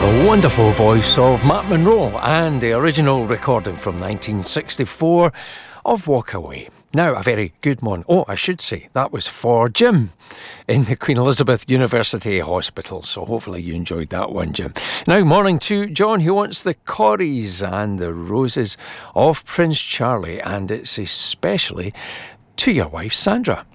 The wonderful voice of Matt Monro and the original recording from 1964 of Walk Away. Now, a very good one. Oh, I should say, that was for Jim in the Queen Elizabeth University Hospital. So hopefully you enjoyed that one, Jim. Now, morning to John, who wants the Corries and the Roses of Prince Charlie. And it's especially to your wife, Sandra.